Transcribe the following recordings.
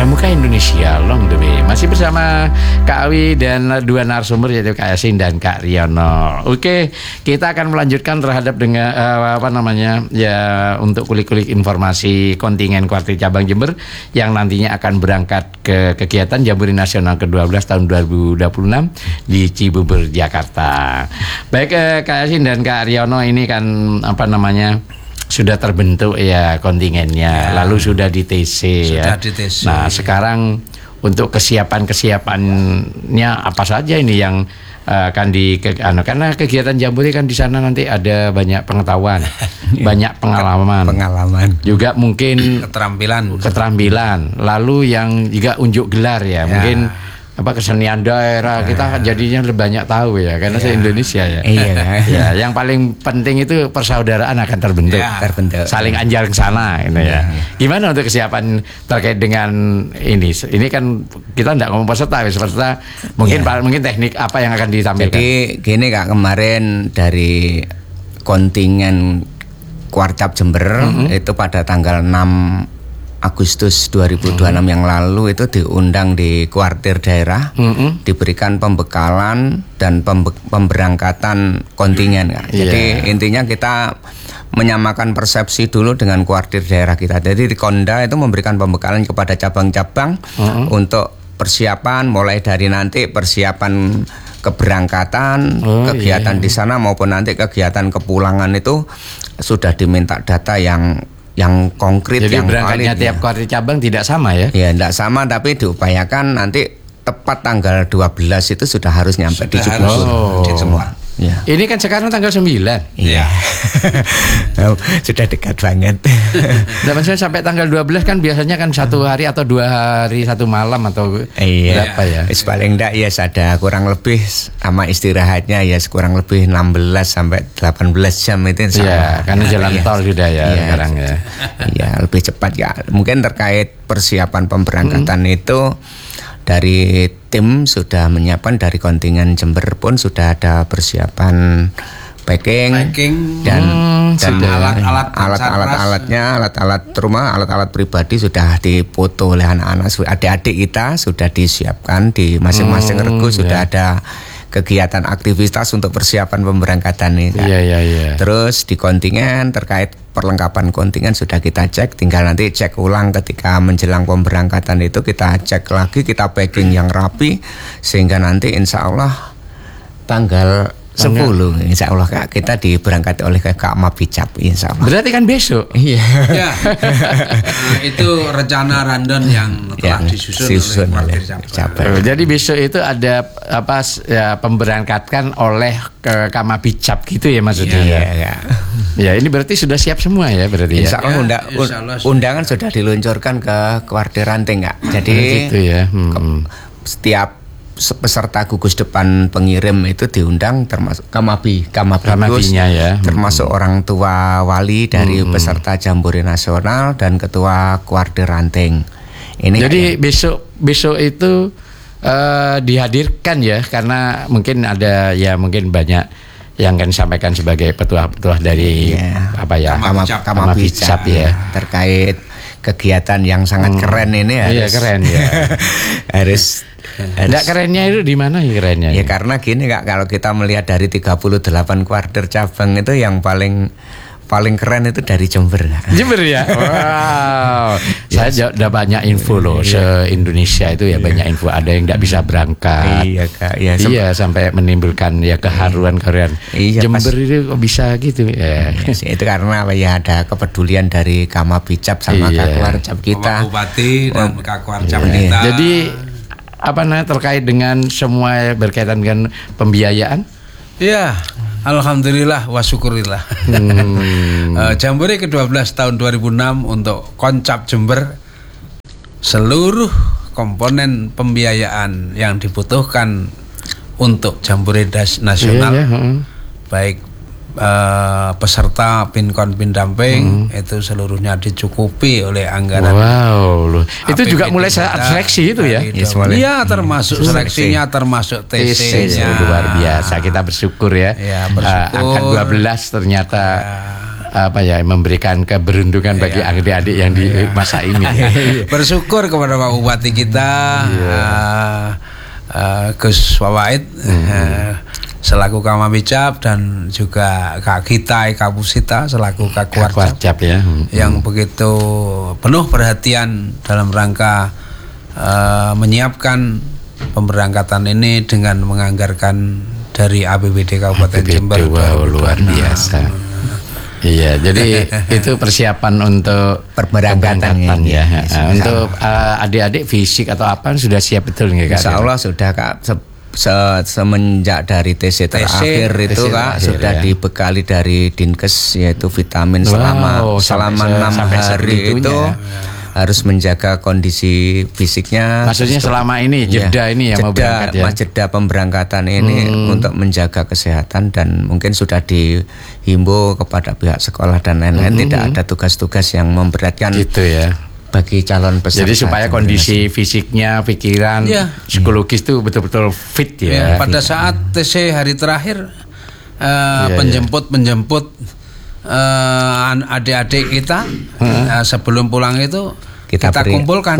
Pramuka Indonesia Long the Way. Masih bersama Kak Awi dan dua narasumber yaitu Kak Yasin dan Kak Riono. Oke, kita akan melanjutkan terhadap dengan untuk kulik-kulik informasi kontingen Kuartir Cabang Jember yang nantinya akan berangkat ke kegiatan Jambore Nasional ke-12 tahun 2026 di Cibubur, Jakarta. Baik, Kak Yasin dan Kak Riono, ini kan sudah terbentuk ya kontingennya, lalu sudah di TC ya. Di TC. Nah, sekarang untuk kesiapannya apa saja ini yang akan karena kegiatan Jambore kan di sana nanti ada banyak pengetahuan, banyak pengalaman, juga mungkin keterampilan, lalu yang juga unjuk gelar ya. Mungkin kesenian daerah kita jadinya lebih banyak tahu ya, karena se-Indonesia ya. Ya, yang paling penting itu persaudaraan akan terbentuk. Saling anjar ke sana gitu ya. Gimana untuk kesiapan terkait dengan ini? Ini kan kita enggak ngomong peserta mungkin teknik apa yang akan ditampilkan. Jadi gini Kak, kemarin dari kontingen Kuarcap Jember itu pada tanggal 6 Agustus 2026 yang lalu itu diundang di kuartir daerah, diberikan pembekalan dan pemberangkatan kontingen. Jadi intinya kita menyamakan persepsi dulu dengan kuartir daerah kita. Jadi di Konda itu memberikan pembekalan kepada cabang-cabang untuk persiapan, mulai dari nanti persiapan keberangkatan, kegiatan di sana maupun nanti kegiatan kepulangan itu sudah diminta data yang konkret. Jadi yang berangkatnya tiap kuartir cabang tidak sama ya? Ya, tidak sama, tapi diupayakan nanti tepat tanggal 12 itu sudah harus nyampe di Cibubur semua. Ya. Ini kan sekarang tanggal 9. Iya. Sudah dekat banget. Nah, maksudnya sampai tanggal 12 kan biasanya kan 1 hari atau 2 hari 1 malam atau berapa ya? Paling enggak ya ada kurang lebih sama istirahatnya ya kurang lebih 16 sampai 18 jam itu. Iya, karena jalan tol sudah ya sekarang ya. Iya, lebih cepat ya. Mungkin terkait persiapan pemberangkatan itu dari tim sudah menyiapkan, dari kontingen Jember pun sudah ada persiapan packing dan alat-alat rumah, alat-alat pribadi sudah dipoto oleh anak-anak, adik-adik kita sudah disiapkan di masing-masing regu sudah ada kegiatan aktivitas untuk persiapan pemberangkatan nih. Terus di kontingen terkait perlengkapan kontingen sudah kita cek, tinggal nanti cek ulang ketika menjelang pemberangkatan itu kita cek lagi, kita packing yang rapi sehingga nanti insya Allah tanggal 10 insya Allah Kak, kita diberangkati oleh Kak Mabicap insya Allah. Berarti kan besok. Iya. Itu rencana rundown yang telah disusun oleh Kuartir. Jadi besok itu ada pemberangkatan oleh Kak Mabicap gitu ya maksudnya. Ya, ini berarti sudah siap semua ya berarti. Insya Allah undangan sudah diluncurkan ke Kuartir Ranting Kak. Jadi gitu ya. Setiap peserta gugus depan pengirim itu diundang, termasuk Kamabinya ya, termasuk orang tua wali dari peserta Jambore Nasional dan ketua Kuartir Ranting. Ini jadi besok itu dihadirkan ya, karena mungkin ada mungkin banyak yang kan disampaikan sebagai petua-petua dari Kamabicap ya, terkait kegiatan yang sangat keren ini keren ya. Harus kerennya itu di mana ya kerennya? Ya karena gini Kak, kalau kita melihat dari 38 kuartir cabang itu yang paling keren itu dari Jember. Jember ya. Wow. Saya udah banyak info loh, se-Indonesia itu ya banyak info, ada yang tidak bisa berangkat. Iya Kak. Sampai menimbulkan keharuan. Jember itu kok bisa gitu ya. Itu karena ada kepedulian dari Kamabicap sama Kak Kuarcap kita. Bupati dan Kak Kuarcap kita. Jadi terkait dengan semua berkaitan dengan pembiayaan? Ya, alhamdulillah wa syukurillah. Jambore ke-12 tahun 2006 untuk Koncap Jember, seluruh komponen pembiayaan yang dibutuhkan untuk Jambore Nasional, baik peserta Pinkon Pindamping itu seluruhnya dicukupi oleh anggaran. Wow, itu juga mulai saat seleksi itu ya? Iya, termasuk seleksinya, termasuk TC-nya. Luar biasa, kita bersyukur ya. Angka 12 ternyata memberikan keberuntungan bagi adik-adik yang di masa ini. Bersyukur kepada Pak Bupati kita, Gus Wawaid, selaku Kamabicap, dan juga Kak Gita Eka Pusita selaku Kak Warcap ya. yang begitu penuh perhatian dalam rangka menyiapkan pemberangkatan ini dengan menganggarkan dari APBD Kabupaten Jember. Wow, luar biasa. Iya, jadi itu persiapan untuk perberangkatan ya. Untuk adik-adik fisik atau apa sudah siap betul nggak Kak? Insya Allah sudah Kak. Semenjak dari TC terakhir itu Kak sudah dibekali dari Dinkes, yaitu vitamin selama 6 hari itu harus menjaga kondisi fisiknya. Maksudnya selama ini jeda ini yang mau berangkat ya. Jeda pemberangkatan ini untuk menjaga kesehatan, dan mungkin sudah dihimbau kepada pihak sekolah dan lain-lain tidak ada tugas-tugas yang memberatkan gitu ya bagi calon peserta. Jadi supaya kondisi fisiknya, pikiran, psikologis itu betul-betul fit ya. Pada saat TC hari terakhir penjemput adik-adik kita sebelum pulang itu kita kumpulkan.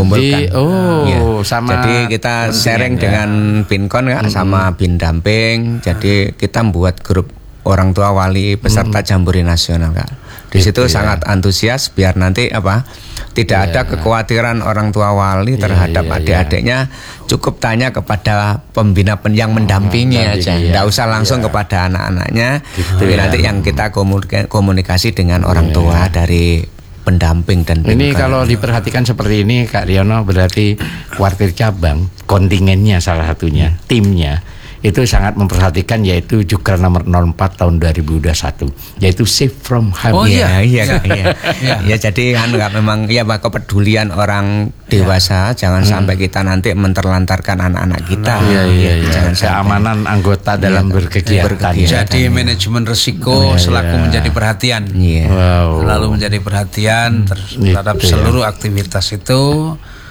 Sama. Jadi kita sharing dengan Pinkon Kak, sama Bindamping. Jadi kita membuat grup orang tua wali peserta Jambore Nasional Kak. Di situ sangat antusias biar nanti tidak ada kekhawatiran orang tua wali terhadap adik-adiknya, cukup tanya kepada pembina yang mendampingi aja, tidak usah langsung kepada anak-anaknya, tapi nanti yang kita komunikasi dengan orang tua dari pendamping dan ini kalau diperhatikan seperti ini Kak Riono, berarti Warkir Cabang kontingennya salah satunya, timnya itu sangat memperhatikan, yaitu Jukra nomor 04 tahun 2021, yaitu Safe from Harm. Iya. Ya, jadi kan memang kepedulian orang dewasa, jangan sampai kita nanti menterlantarkan anak-anak kita. Keamanan anggota dalam berkegiatan. Jadi manajemen risiko selaku menjadi perhatian. Lalu menjadi perhatian terhadap seluruh aktivitas itu,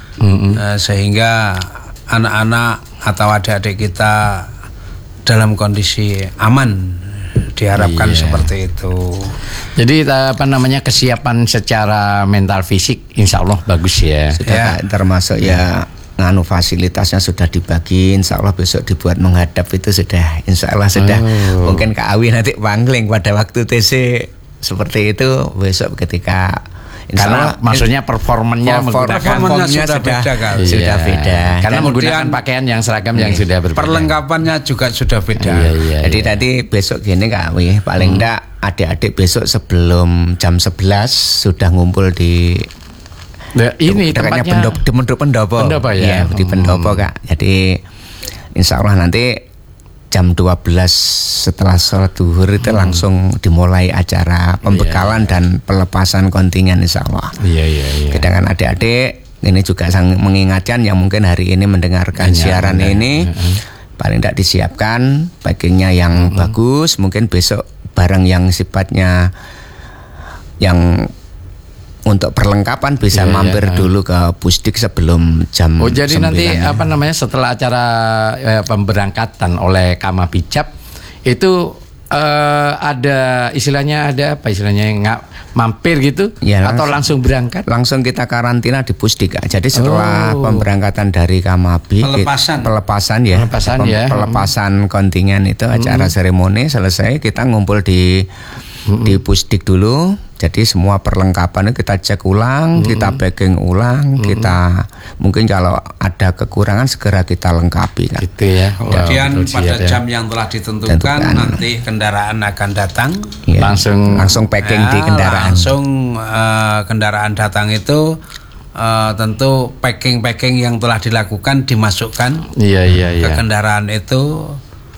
sehingga anak-anak atau adik-adik kita dalam kondisi aman, diharapkan seperti itu. Jadi kesiapan secara mental fisik insya Allah bagus ya. Sudah termasuk fasilitasnya sudah dibagi, insya Allah besok dibuat menghadap itu sudah, insya Allah sudah. Mungkin Kak Awi nanti pangling pada waktu TC seperti itu besok ketika karena maksudnya performanya sudah beda. Karena menggunakan pakaian yang seragam yang sudah berbeda. Perlengkapannya juga sudah beda. Jadi tadi besok gini Kak Awi, paling enggak adik-adik besok sebelum jam 11 sudah ngumpul di ini tempatnya Pendopo ya, di Pendopo Kak. Jadi insya Allah nanti jam 12 setelah sholat zuhur itu langsung dimulai acara pembekalan dan pelepasan kontingen insya Allah. Sedangkan adik-adik ini juga sangat mengingatkan yang mungkin hari ini mendengarkan siaran ini, paling tidak disiapkan packingnya yang bagus. Mungkin besok barang yang sifatnya yang untuk perlengkapan bisa mampir dulu ke Pusdik sebelum jam 9. Jadi nanti setelah acara pemberangkatan oleh Kamabicap itu ada istilahnya nggak mampir gitu atau langsung berangkat? Langsung kita karantina di Pusdik. Jadi setelah pemberangkatan dari Kamabi, pelepasan kontingen itu acara seremoni selesai, kita ngumpul di Pusdik dulu. Jadi semua perlengkapan kita cek ulang, kita packing ulang, kita mungkin kalau ada kekurangan segera kita lengkapi kan. Gitu ya. Kemudian pada jam yang telah ditentukan nanti kendaraan akan datang, langsung packing di kendaraan. Kendaraan datang itu tentu packing yang telah dilakukan dimasukkan ke kendaraan itu.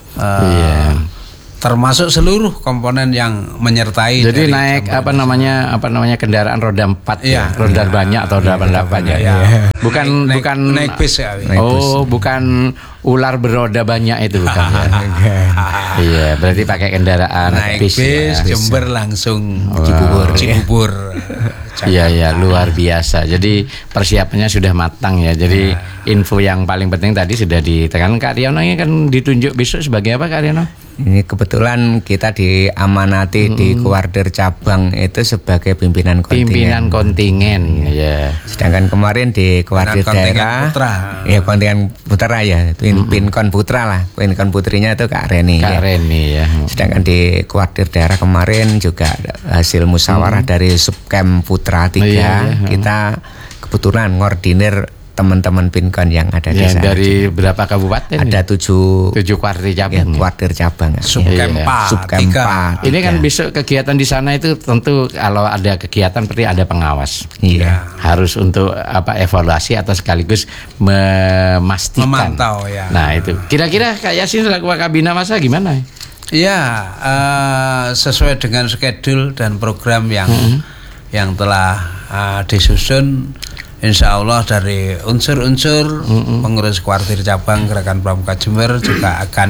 Termasuk seluruh komponen yang menyertai. Jadi naik kendaraan roda 4 roda banyak atau roda 8 ya. Bukan naik bis ya. Bukan ular beroda banyak itu bukan. Iya, berarti pakai kendaraan naik bis Jember langsung Cibubur. Iya, luar biasa. Jadi persiapannya sudah matang ya. Jadi info yang paling penting tadi sudah ditekan. Kak Riono ini kan ditunjuk besok sebagai apa Kak Riono? Ini kebetulan kita diamanati di kuartir cabang itu sebagai pimpinan kontingen. Pimpinan kontingen, ya. Sedangkan kemarin di kuartir Kontingen daerah, putra. ya kontingen putra ya, pinkon putra lah, pinkon putrinya itu Kak Reni. Kak Ya. Reni ya. Sedangkan di kuartir daerah kemarin juga hasil musyawarah dari Subkem Putra 3, iya. kita kebetulan ngordinir teman-teman pinkon yang ada di Yang sana. dari berapa kabupaten? Ada 7 kuartir ya, cabang. kuartir cabang. Subkempa Subkempa. Ini kan 3. besok kegiatan di sana itu tentu kalau ada kegiatan berarti ada pengawas. Iya. Harus untuk evaluasi atau sekaligus memastikan. Memantau, ya. Nah itu kira-kira Kak Yasin selaku Kabina Masa gimana? Ya, sesuai dengan schedule dan program yang telah disusun, insya Allah dari unsur-unsur pengurus kuartir cabang Gerakan Pramuka Jember juga akan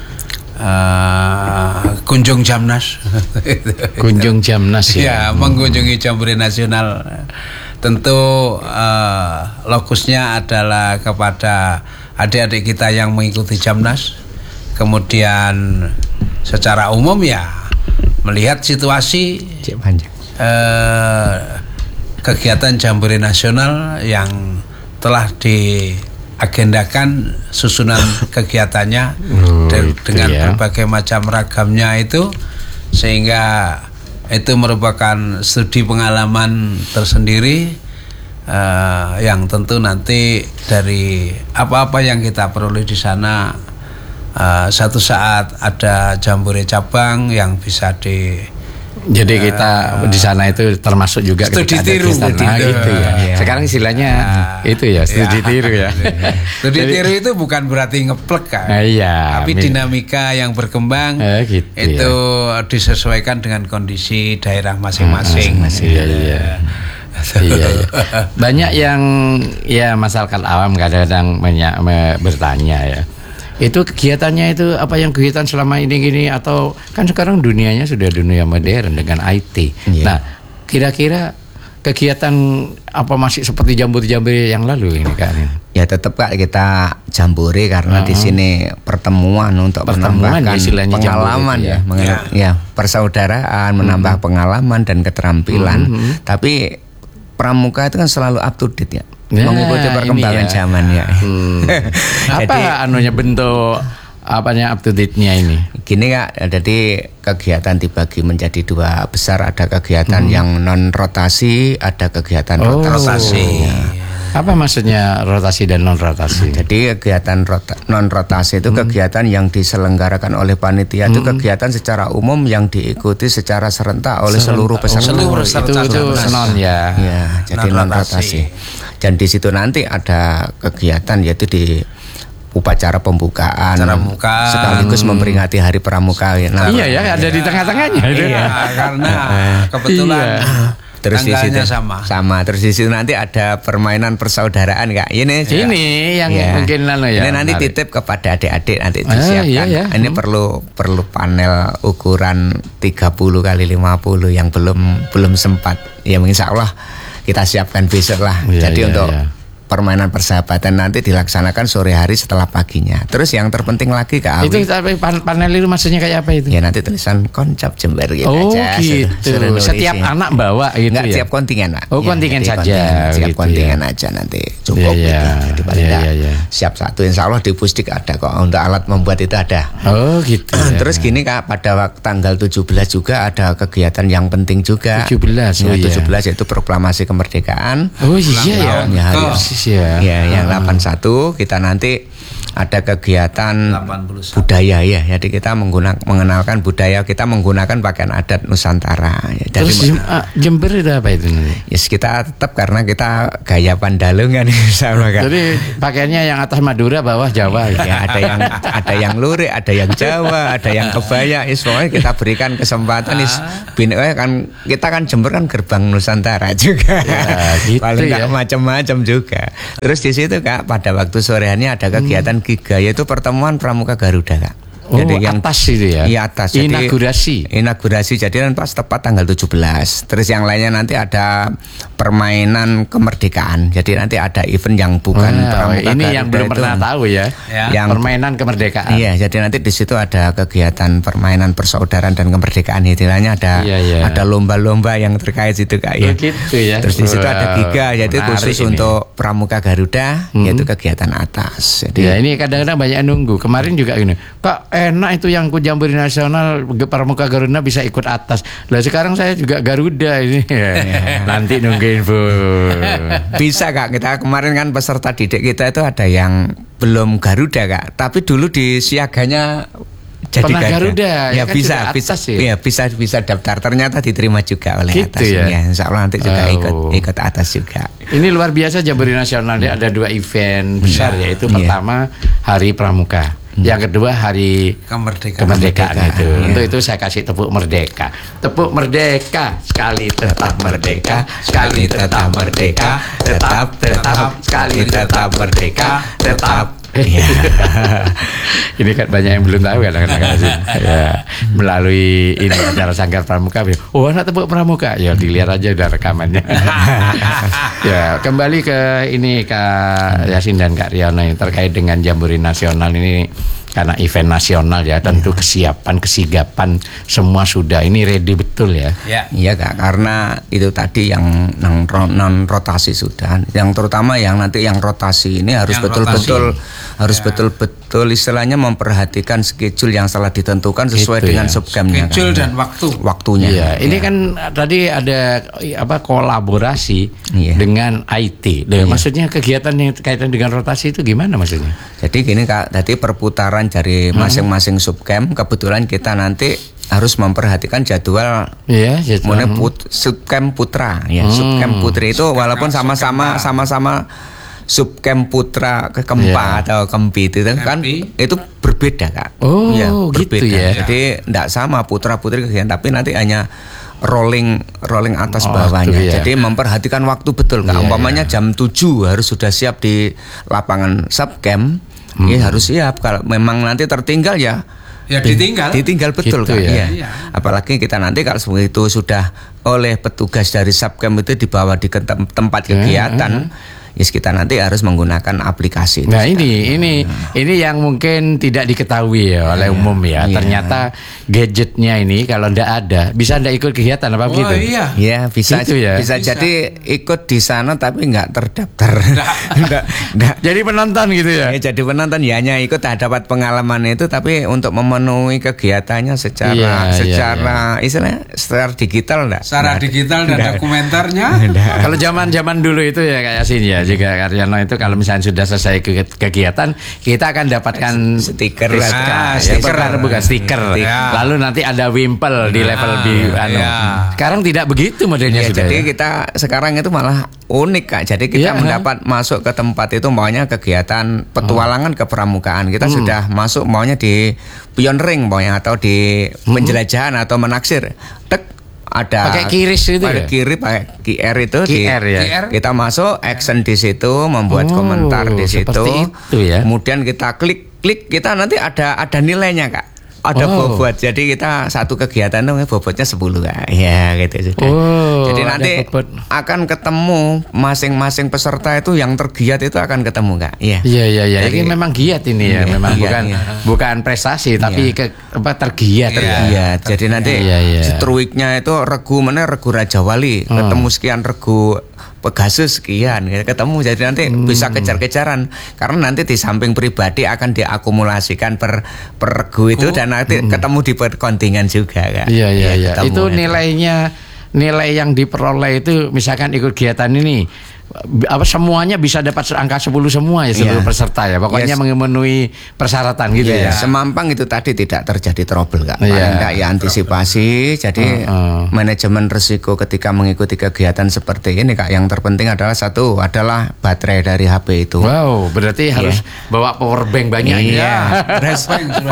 kunjung Jamnas. Kunjung Jamnas ya. Ya, mengunjungi Jambore Nasional. Tentu lokusnya adalah kepada adik-adik kita yang mengikuti Jamnas. Kemudian secara umum ya melihat situasi Cik panjang. kegiatan Jambore Nasional yang telah diagendakan susunan kegiatannya dengan ya. berbagai macam ragamnya itu, sehingga itu merupakan studi pengalaman tersendiri yang tentu nanti dari apa-apa yang kita peroleh di sana, satu saat ada Jambore cabang yang bisa Jadi kita di sana itu termasuk juga studi ketika ada tiru, kegiatan. Nah, gitu ya. Iya. Sekarang istilahnya itu ya studi tiru ya. Studi tiru itu bukan berarti ngeplek kan. Iya. Tapi dinamika yang berkembang Gitu itu disesuaikan dengan kondisi daerah masing-masing. Iya, iya. Iya, iya. Banyak yang ya masyarakat awam kadang-kadang bertanya ya. Itu kegiatannya itu apa yang kegiatan selama ini gini, atau kan sekarang dunianya sudah dunia modern dengan IT. Iya. Nah, kira-kira kegiatan apa masih seperti jambore-jambore yang lalu ini kan? Ya tetap Kak kita jambore karena di sini pertemuan untuk Pertemuan menambahkan ya istilahnya pengalaman jambore itu ya, ya persaudaraan, menambah pengalaman dan keterampilan. Tapi pramuka itu kan selalu up to date ya. Nah, Mengikuti perkembangan ini ya. zaman ya. Apa anunya bentuk apanya up to date-nya ini? Gini Kak, jadi kegiatan dibagi menjadi 2 besar, ada kegiatan yang non rotasi, ada kegiatan rotasi. Apa maksudnya rotasi dan non rotasi? Jadi kegiatan non rotasi itu kegiatan yang diselenggarakan oleh panitia, itu kegiatan secara umum yang diikuti secara serentak oleh seluruh peserta. Seluruh peserta. Itu non ya. Ya, jadi non rotasi. Dan di situ nanti ada kegiatan yaitu di upacara pembukaan, sekaligus memperingati Hari Pramuka. Nah, Iya ya, ada di tengah-tengahnya itu. Iya, karena kebetulan terus di situ tanggalnya sama. Terus di situ nanti ada permainan persaudaraan Kak. Ini yang ya. mungkin lalu ya. Ini nanti menarik. titip kepada adik-adik nanti disiapkan. Iya, iya. Ini perlu panel ukuran 30 kali 50 yang belum sempat. Ya insya Allah kita siapkan besok lah. Iya, Jadi iya, untuk iya. permainan persahabatan nanti dilaksanakan sore hari setelah paginya. Terus yang terpenting lagi Kak Itu Awi, tapi panel itu maksudnya kayak apa itu? ya nanti tulisan Koncap Jember gitu Oh aja. gitu. Suruh nulis Setiap ya. anak bawa gitu Enggak, ya. tiap kontingen Pak. Oh, kontingen jadi saja, Siap gitu kontingen ya. aja nanti cukup Iya, gitu. Jadi paling iya, enggak iya. siap satu, insya Allah di Pusdik ada kok untuk alat membuat itu ada. Oh gitu. Ya. Terus gini Kak, pada waktu tanggal 17 juga ada kegiatan yang penting juga. 17, oh Ya, iya. 17 yaitu proklamasi kemerdekaan. Oh iya ya. Ya, hari Persis ya. Ya, yang 81 kita nanti ada kegiatan 81. budaya ya. Jadi kita mengenalkan budaya, kita menggunakan pakaian adat Nusantara. Ya, jadi Terus Jember itu apa itu nanti? yes, kita tetap karena kita gaya Pandalungan sama Kak. Jadi pakaiannya yang atas Madura, bawah Jawa. Ya, ada yang lurik, ada yang Jawa, ada yang kebaya. Pokoknya kita berikan kesempatan kan kita kan Jember kan gerbang Nusantara juga. Ya, gitu Paling ya. nggak macam-macam juga. Terus di situ Kak pada waktu soreannya ada kegiatan Giga, yaitu pertemuan Pramuka Garuda Kak. Oh, atas itu ya? Iya, atas. Jadi, inaugurasi. Jadi kan pas tepat tanggal 17. Terus yang lainnya nanti ada permainan kemerdekaan. Jadi nanti ada event yang bukan pramuka. Ini yang belum pernah tahu ya. Yang permainan kemerdekaan. Iya, jadi nanti di situ ada kegiatan permainan persaudaraan dan kemerdekaan. Istilahnya ada lomba-lomba yang terkait situ Kak ya. Gitu ya. Terus di situ ada giga, yaitu khusus untuk pramuka Garuda, yaitu kegiatan atas. Jadi ya ini kadang-kadang banyak yang nunggu. Kemarin juga gini, Kak enak itu yang Jambore Nasional pramuka Garuda bisa ikut atas. Lah sekarang saya juga Garuda ini. Nanti nunggu info. Bisa Kak, kita kemarin kan peserta didik kita itu ada yang belum Garuda Kak, tapi dulu di siaganya jadi pernah Garuda. Ya, kan bisa daftar, ternyata diterima juga oleh gitu atas ya. Insya Allah nanti juga ikut atas juga. Ini luar biasa Jambore Nasional. Ada 2 event besar yaitu pertama Hari Pramuka. Yang kedua Hari Kemerdekaan itu. Untuk itu saya kasih tepuk merdeka. Tepuk merdeka, sekali tetap merdeka, sekali tetap merdeka, tetap sekali tetap merdeka, tetap. Ini kan banyak yang belum tahu kadang-kadang ya, melalui ini acara Sanggar Pramuka. Oh, anak tepuk pramuka. Ya dilihat aja udah rekamannya. Ya, kembali ke ini Kak Yasin dan Kak Riono yang terkait dengan Jambore Nasional ini. Karena event nasional ya, tentu kesiapan, kesigapan semua sudah ini ready betul ya. Iya Kak, karena itu tadi yang non rotasi sudah. Yang terutama yang nanti yang rotasi ini harus betul-betul istilahnya memperhatikan schedule yang telah ditentukan sesuai dengan subcamnya. Schedule kan? Dan waktunya. Iya, ini kan tadi ada kolaborasi dengan IT. Maksudnya kegiatan yang kaitan dengan rotasi itu gimana maksudnya? Jadi gini Kak, tadi perputaran dari masing-masing subcamp, kebetulan kita nanti harus memperhatikan jadwal subcamp putra ya. Subcamp putri itu walaupun sama-sama subcamp putra Kempa atau Kempi itu kan itu berbeda Kak. Oh ya, berbeda. Gitu ya. Jadi tidak sama putra putri kegiatan, tapi nanti hanya rolling atas bawahnya. Jadi memperhatikan waktu betul Kak. Umpamanya jam 7 harus sudah siap di lapangan subcamp. Ya harus siap. Kalau memang nanti tertinggal ya ditinggal betul gitu, Kak. Ya. Apalagi kita nanti kalau seperti itu sudah oleh petugas dari subcamp itu dibawa di tempat kegiatan. Kita nanti harus menggunakan aplikasi. Nah ini yang mungkin tidak diketahui ya oleh umum ya. Ternyata gadgetnya ini kalau ndak ada bisa ndak ikut kegiatan apa begitu? Iya bisa gitu ya? bisa jadi ikut di sana tapi nggak terdaftar. Nggak. Jadi penonton gitu ya? Jadi penonton ya hanya ikut dapat pengalaman itu, tapi untuk memenuhi kegiatannya secara istilahnya secara digital ndak? Secara digital dan dokumenternya. Kalau zaman dulu itu ya kayak Yasin ya. Juga Karyono itu kalau misalnya sudah selesai kegiatan kita akan dapatkan stiker, bukan stiker. Lalu nanti ada wimpel di level Sekarang tidak begitu modelnya sudah. Jadi kita sekarang itu malah unik Kak. Jadi kita mendapat masuk ke tempat itu maunya kegiatan petualangan kepramukaan. Kita sudah masuk maunya di pioneering maunya atau di penjelajahan atau menaksir. Ada pakai kiris itu pakai QR itu QR. Kita masuk action di situ, membuat komentar di situ. Itu ya. Kemudian kita klik kita nanti ada nilainya Kak. Ada bobot. Jadi kita satu kegiatan itu bobotnya 10 Kak. Ya gitu sudah. Jadi nanti akan ketemu masing-masing peserta itu yang tergiat itu akan ketemu Kak. Iya. Ini memang giat ini ya. Memang bukan prestasi tapi tergiat. Iya. Jadi nanti week-nya itu regu Raja Wali, ketemu sekian regu Pegasus sekian ketemu, jadi nanti bisa kejar-kejaran karena nanti di samping pribadi akan diakumulasikan per regu itu dan nanti ketemu di kontingen juga Kak. Iya. Itu nilai yang diperoleh itu misalkan ikut kegiatan ini semuanya bisa dapat angka 10 semua ya seluruh peserta ya. Pokoknya memenuhi persyaratan gitu ya. Semampang itu tadi tidak terjadi trouble Kak. Enggak ya antisipasi. Jadi manajemen risiko ketika mengikuti kegiatan seperti ini Kak, yang terpenting adalah satu adalah baterai dari HP itu. Wow, berarti harus bawa power bank banyak Terus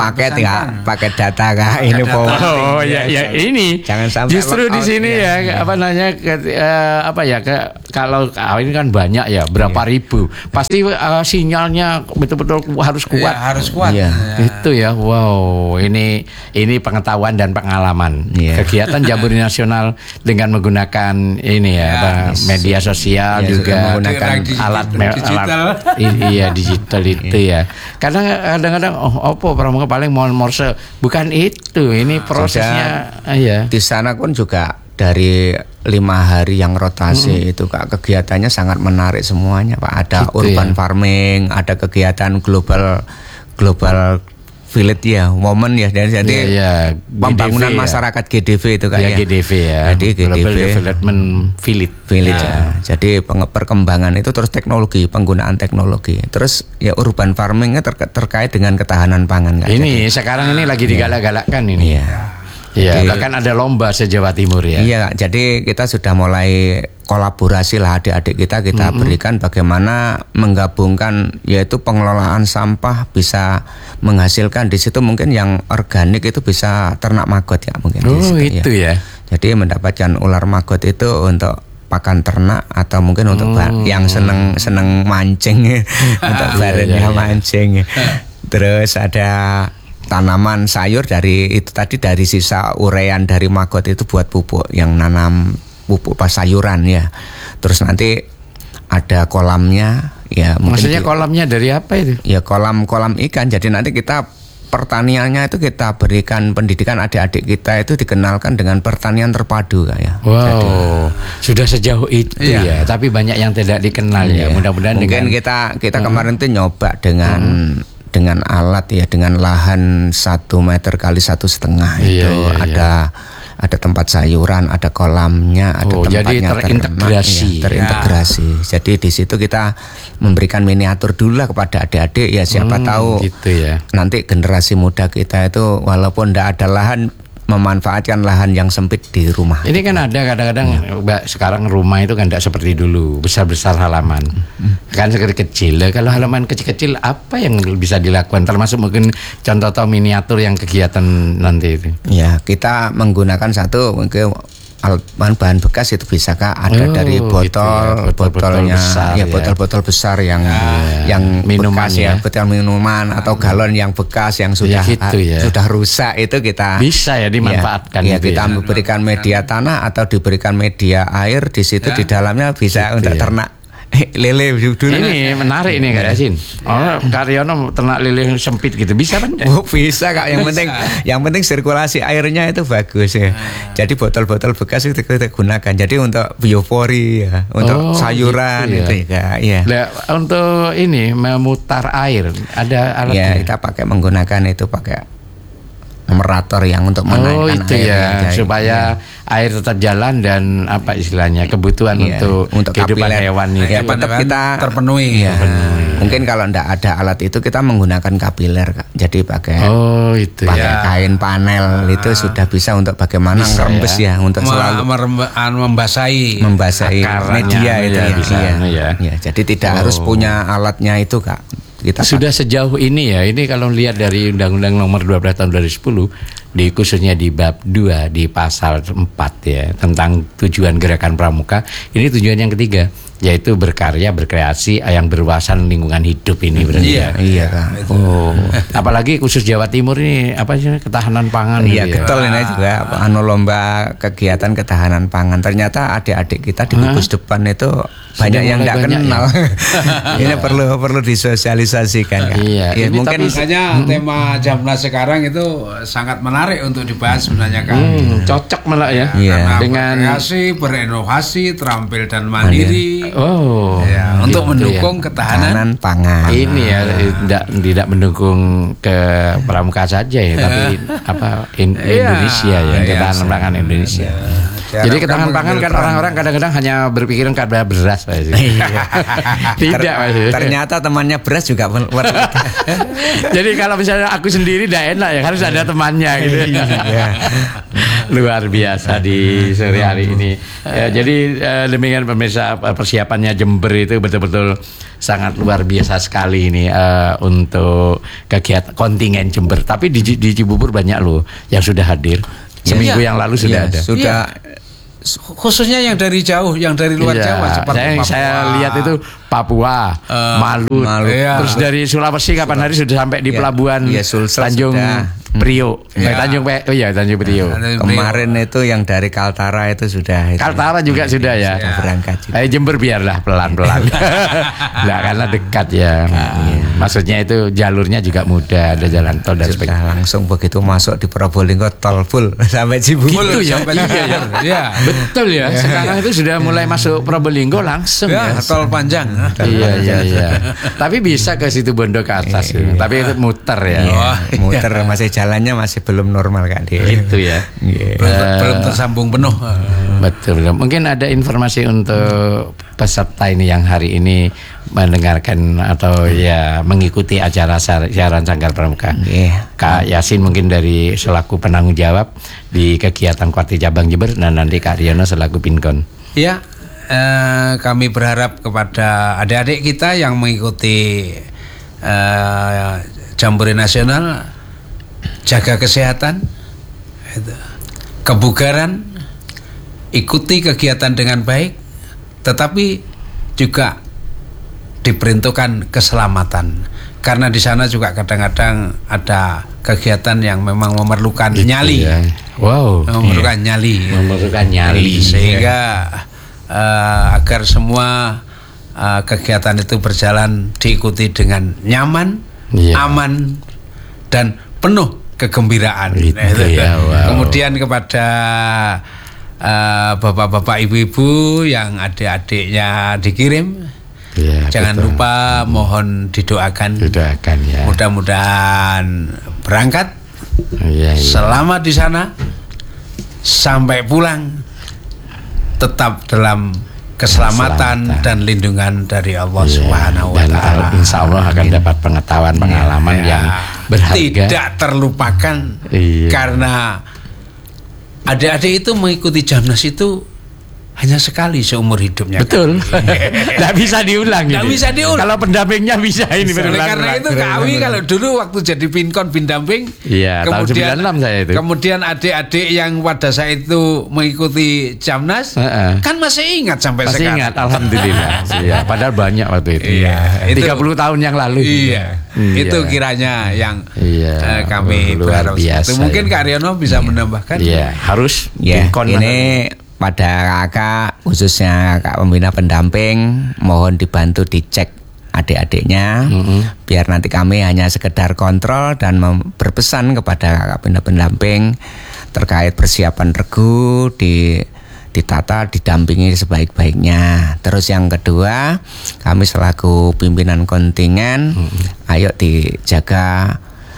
paket data Kak. Ini power. Ini. Jangan sampai justru di sini ya kalau ini kan banyak ya, berapa ribu. Pasti sinyalnya betul-betul harus kuat. Ya, harus kuat. Iya. Itu ya, wow, ini pengetahuan dan pengalaman. Iya. Kegiatan Jamboree Nasional dengan menggunakan ini ya, media sosial Iya, juga menggunakan alat digital. iya digital itu ya. Kadang-kadang pramuka paling mau morse, bukan itu. Ini prosesnya ya. Di sana pun juga dari 5 hari yang rotasi itu Kak, kegiatannya sangat menarik semuanya Pak. Ada Gitu urban ya. farming, ada kegiatan global village ya, momen ya. Jadi Iya, pembangunan GDV ya. masyarakat GDV itu Kak Ya, ya. GDV ya. Jadi Global GDV Development Village. village ya. Jadi perkembangan itu terus teknologi, penggunaan teknologi. Terus ya urban farmingnya terkait dengan ketahanan pangan Kak. Ini sekarang ini lagi digalak-galakkan ini. Iya. Iya, bahkan ada lomba se-Jawa Timur ya. Iya, jadi kita sudah mulai kolaborasi lah adik-adik kita berikan bagaimana menggabungkan yaitu pengelolaan sampah bisa menghasilkan di situ mungkin yang organik itu bisa ternak maggot ya mungkin. di Oh, situ, itu ya. Jadi mendapatkan ular maggot itu untuk pakan ternak atau mungkin untuk yang seneng mancing untuk badannya mancing. Terus ada tanaman sayur dari itu tadi dari sisa urean dari maggot itu buat pupuk yang nanam pupuk pas sayuran ya. Terus nanti ada kolamnya ya. Maksudnya kolamnya dari apa itu? Ya kolam ikan. Jadi nanti kita pertaniannya itu kita berikan pendidikan adik-adik kita itu dikenalkan dengan pertanian terpadu Kak ya. Wow, sudah sejauh itu ya. Tapi banyak yang tidak dikenal ya. Mudah-mudahan Mungkin dengan kita kemarin tuh nyoba dengan alat ya, dengan lahan 1 meter kali 1,5 itu ada tempat sayuran, ada kolamnya, ada tempatnya jadi terintegrasi. Terintegrasi. Jadi di situ kita memberikan miniatur dulu lah kepada adik-adik ya, siapa tahu gitu ya. nanti generasi muda kita itu walaupun tidak ada lahan memanfaatkan lahan yang sempit di rumah. Ini kan ada kadang-kadang sekarang rumah itu kan tidak seperti dulu besar-besar halaman, kan kecil. Kalau halaman kecil-kecil apa yang bisa dilakukan? Termasuk mungkin contoh miniatur yang kegiatan nanti itu. Ya kita menggunakan satu mungkin bahan bekas itu bisa Kak, ada dari botol, gitu ya, botolnya besar, ya botol-botol besar yang minuman bekas ya, botol minuman atau galon yang bekas yang sudah gitu ya. sudah rusak itu kita Bisa ya dimanfaatkan. Ya, gitu kita berikan media tanah atau diberikan media air di situ di dalamnya bisa Gitu untuk ya. ternak lele dulu. Ini menarik nih Kak Yasin. Karyono ternak lele sempit gitu bisa kan? Oh, bisa Kak, yang penting sirkulasi airnya itu bagus ya. Jadi botol-botol bekas itu kita gunakan. Jadi untuk biopori ya, untuk sayuran gitu ya. Itu ya. Nah, untuk ini memutar air ada alatnya. Ya, kita pakai merator yang untuk menaikkan itu air ya, supaya air tetap jalan dan apa istilahnya kebutuhan untuk kehidupan kapiler. hewan itu Tetap kita terpenuhi. Ya. Mungkin kalau tidak ada alat itu kita menggunakan kapiler Kak. Jadi pakai kain panel itu sudah bisa untuk bagaimana ngerembes ya untuk selalu membasahi media itu ya. Ya, jadi tidak harus punya alatnya itu Kak. Kita sudah sejauh ini ya. Ini kalau lihat dari Undang-Undang Nomor 12 Tahun 2010 di khususnya di bab 2 di pasal 4 ya tentang tujuan gerakan pramuka. Ini tujuan yang ketiga yaitu berkarya, berkreasi yang berwawasan lingkungan hidup ini berarti. Iya Kak. Oh, apalagi khusus Jawa Timur ini apa sih ketahanan pangan? Iya, gitu ya. getol ini juga lomba kegiatan ketahanan pangan. Ternyata adik-adik kita di gugus depan itu banyak yang tidak kenal. Ini perlu disosialisasikan Kak. Iya, ya, mungkin makanya tema Jamnas sekarang itu sangat menarik untuk dibahas sebenarnya Kak. Cocok malah ya. Iya. Dengan berkreasi, berinovasi, terampil dan mandiri. Ya, untuk mendukung ketahanan pangan. Ini ya tidak mendukung ke pramuka saja ya, tapi Indonesia ya, ketahanan pangan Indonesia. Jadi ketahanan pangan kan orang-orang kadang-kadang hanya berpikiran karena beras Pak. Tidak Pak. Ternyata temannya beras juga. Jadi kalau misalnya aku sendiri tidak enak ya, harus ada temannya gitu. Luar biasa di sore hari ini. Ya, jadi demikian pemirsa, persiapannya Jember itu betul-betul sangat luar biasa sekali ini untuk kegiatan kontingen Jember. Tapi di Cibubur banyak loh yang sudah hadir. Seminggu yang lalu sudah ada. khususnya yang dari jauh, yang dari luar Iya, Jawa seperti Papua. saya lihat itu Papua, Malut, iya. terus dari Sulawesi kapan hari sudah sampai di Iya. pelabuhan Iya, Sulsel Tanjung sudah. Priok, Iya. Tanjung Priok. Kemarin itu yang dari Kaltara itu sudah itu. Kaltara juga sudah ya. Sudah berangkat juga. Jember biarlah pelan-pelan. Nah, karena dekat ya. Maksudnya itu jalurnya juga mudah, ada jalan tol dan Sudah sebagainya. langsung begitu masuk di Probolinggo tol full sampai Cibubur. Gitu ya. Sampai Iya, Cibubur. ya. Betul ya. Sekarang itu sudah mulai masuk Probolinggo langsung Ya, ya. tol panjang. Iya. Tapi bisa ke situ Bondo ke atas. Tapi itu muter ya. Iya, muter masih jalannya masih belum normal Kak Di. Itu ya. Iya. Belum tersambung penuh. Betul. Mungkin ada informasi untuk peserta ini yang hari ini mendengarkan atau ya mengikuti acara siaran Sanggar Pramuka. Iya. Kak Yasin mungkin dari selaku penanggung jawab di kegiatan Kuarti Cabang Jember dan nanti Kak Riono selaku Pinkon. Ya, kami berharap kepada adik-adik kita yang mengikuti Jambore Nasional, jaga kesehatan, kebugaran, ikuti kegiatan dengan baik, tetapi juga diperuntukkan keselamatan. Karena di sana juga kadang-kadang ada kegiatan yang memang memerlukan nyali. Ya. Wow. Memerlukan nyali. Memerlukan nyali. Sehingga agar semua kegiatan itu berjalan diikuti dengan nyaman, Iya. aman, dan penuh kegembiraan. Itu ya, wow. Kemudian kepada bapak-bapak, ibu-ibu yang adik-adiknya dikirim, Ya, jangan betul. lupa mohon didoakan. Doakan ya. Mudah-mudahan berangkat Iya, iya. selama di sana sampai pulang tetap dalam keselamatan dan lindungan dari Allah Iya. Subhanahu wa Dan taala. insya Allah akan dapat pengetahuan pengalaman Ya. yang berharga. Tidak terlupakan. Iya. Karena adik-adik itu mengikuti Jamnas itu hanya sekali seumur hidupnya. Betul. Nggak bisa diulang. Nggak ini. bisa diulang. Kalau pendampingnya bisa ini Oleh berulang. karena itu kami kalau dulu waktu jadi Pinkon Bindamping, Iya, tahun 96 saya itu. Kemudian adik-adik yang pada saat itu mengikuti Jamnas, Heeh. kan masih ingat sampai Masih sekarang. ingat, alhamdulillah. Iya, padahal banyak waktu itu. Iya, itu- 30 tahun yang lalu. Iya, Iya. itu kiranya yang Iya, kami luar berharap. biasa, Itu mungkin ya. Kak Riono bisa menambahkan. Iya, harus Ya, Pinkon ini pada kakak khususnya kak pembina pendamping mohon dibantu dicek adik-adiknya biar nanti kami hanya sekedar kontrol dan berpesan kepada kakak pembina pendamping terkait persiapan regu ditata didampingi sebaik-baiknya. Terus yang kedua, kami selaku pimpinan kontingen ayo dijaga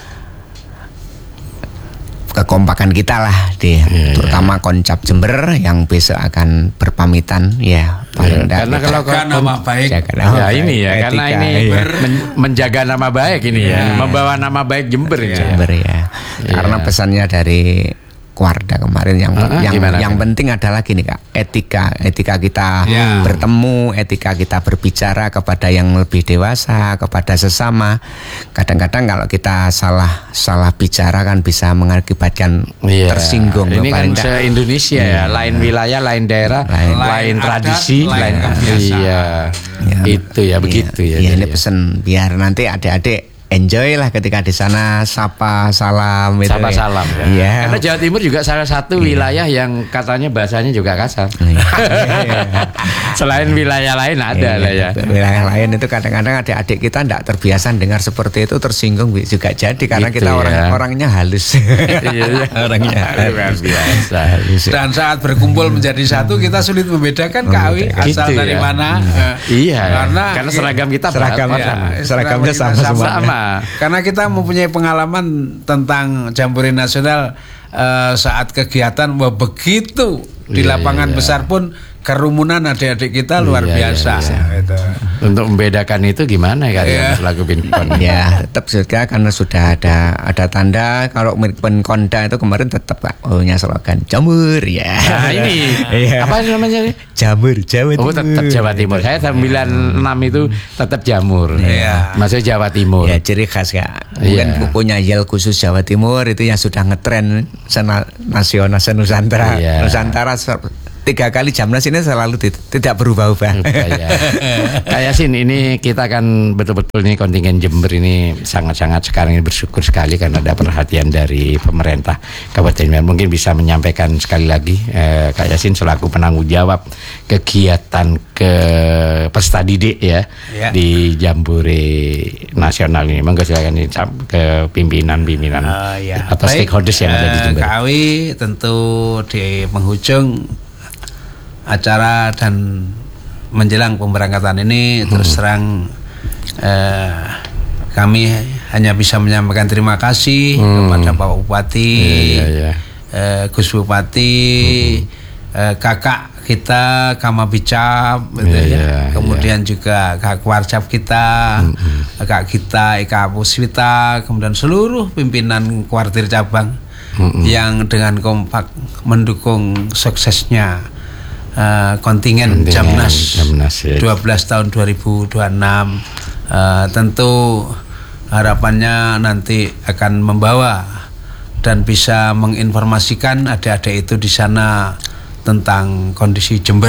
kekompakan kita lah terutama Koncap Jember yang besok akan berpamitan ya paling enggak karena kita kalau Jaga nama baik. jaga nama ya baik, ini ya etika, karena ini iya. menjaga nama baik ini ya, membawa nama baik Jember ini. Jember ya. Karena pesannya dari Kuarda kemarin gimana, yang Kak? penting adalah gini Kak, etika kita Ya. bertemu, etika kita berbicara kepada yang lebih dewasa, kepada sesama. Kadang-kadang kalau kita salah bicara kan bisa mengakibatkan Iya. tersinggung. Ini kan Paling enggak- se-Indonesia ya, lain wilayah, lain daerah, lain adat, tradisi, lain kebiasaan. iya. Itu ya begitu ya. Iya, ini jadi ya. pesan biar nanti adik-adik enjoy lah ketika di sana, sapa salam itu Sapa ya. salam ya. Iya. Karena Jawa Timur juga salah satu wilayah yang katanya bahasanya juga kasar. Selain wilayah lain ada lah ya. Wilayah lain itu kadang-kadang adik-adik kita tidak terbiasa dengar seperti itu tersinggung juga jadi karena Gitu kita ya. orangnya halus. Iya, Orangnya luar biasa. Dan saat berkumpul menjadi satu kita sulit membedakan Kak Awi asal Gitu dari ya. mana. Iya, karena seragam kita seragamnya sama semua. sama. Karena kita mempunyai pengalaman tentang Jambore Nasional saat kegiatan begitu di Iya, lapangan iya. besar pun kerumunan adik-adik kita luar Iya, biasa. iya. Gitu. Untuk membedakan itu gimana ya Iya. selaku Pinkon? Ya tetap juga karena sudah ada tanda kalau Penkonda itu kemarin tetap Pak punya slogan Jamur ya. Nah ini Iya. apa namanya? Jamur Jawa Timur. Oh tetap Jawa Timur. Saya 96 itu tetap Jamur. Iya. Maksudnya Jawa Timur. Ya ciri khas Kak. Mungkin Iya. punya yel khusus Jawa Timur itu yang sudah ngetren nasional senusantara. Iya. Nusantara 3 kali Jamnas ini selalu tidak berubah-ubah. Kayak Sin, ini kita kan betul-betul nih kontingen Jember ini sangat-sangat sekarang ini bersyukur sekali karena ada perhatian dari pemerintah Kabupaten Jember. Mungkin bisa menyampaikan sekali lagi Kak Yasin selaku penanggung jawab kegiatan ke peserta didik ya di Jambore Nasional ini. Monggo silakan ke pimpinan atau stakeholders yang ada di Jember. Kami tentu di penghujung acara dan menjelang pemberangkatan ini terus terang kami hanya bisa menyampaikan terima kasih kepada Pak Bupati, Gus Bupati, kakak kita Kama Bicap, kemudian juga kakak Warcap kita, kakak kita Eka Puswita, kemudian seluruh pimpinan kuartir cabang yang dengan kompak mendukung suksesnya kontingen Jamnas 12 tahun 2026. Tentu harapannya nanti akan membawa dan bisa menginformasikan adik-adik itu di sana tentang kondisi Jember,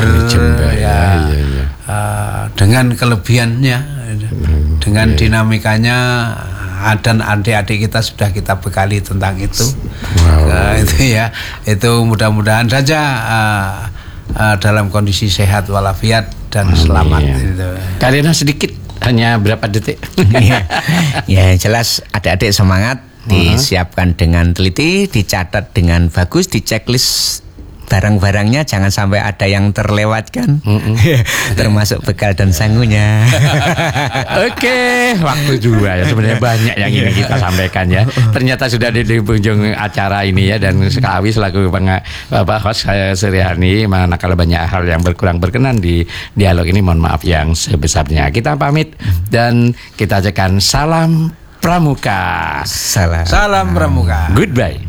dengan kelebihannya, dengan dinamikanya, dan adik-adik kita sudah kita bekali tentang itu. Itu mudah-mudahan saja dalam kondisi sehat walafiat dan selamat. Karena sedikit, hanya berapa detik? Ya jelas adik-adik semangat, disiapkan dengan teliti, dicatat dengan bagus, di checklist barang-barangnya, jangan sampai ada yang terlewatkan, termasuk bekal dan sangunya. Oke, waktu juga ya sebenarnya banyak yang ingin kita sampaikan ya. Ternyata sudah di penghujung acara ini ya, dan sekali selaku host saya Suryani, manakala banyak hal yang kurang berkenan di dialog ini, mohon maaf yang sebesarnya. Kita pamit dan kita ajakkan salam pramuka. Salam Pramuka. Goodbye.